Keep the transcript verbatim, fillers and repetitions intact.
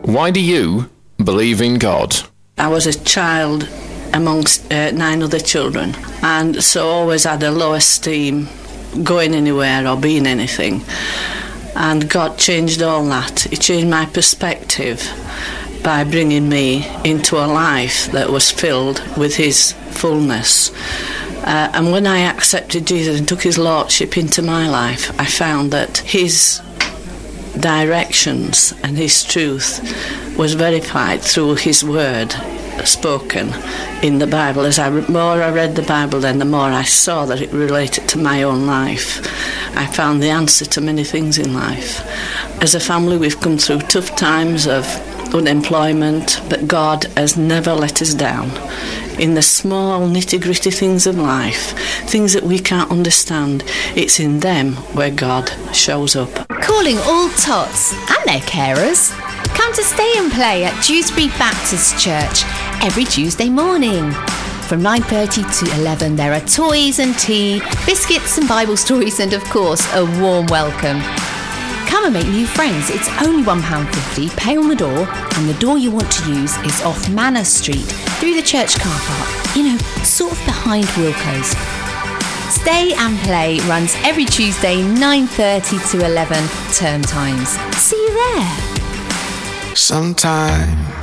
Why do you believe in God? I was a child amongst uh, nine other children, and so always had a low esteem going anywhere or being anything. And God changed all that. He changed my perspective by bringing me into a life that was filled with His fullness. Uh, and when I accepted Jesus and took His Lordship into my life, I found that His directions and His truth was verified through His word spoken in the Bible. As I more I read the Bible, then the more I saw that it related to my own life. I found the answer to many things in life. As a family, we've come through tough times of unemployment, but God has never let us down. In the small nitty-gritty things of life, things that we can't understand, it's in them where God shows up. Calling all tots and their carers. Come to Stay and Play at Dewsbury Baptist Church every Tuesday morning. From nine thirty to eleven, there are toys and tea, biscuits and Bible stories, and of course, a warm welcome. Come and make new friends. It's only one pound fifty, pay on the door, and the door you want to use is off Manor Street, through the church car park, you know, sort of behind Wilco's. Stay and Play runs every Tuesday, nine thirty to eleven, term times. See you there. Sometimes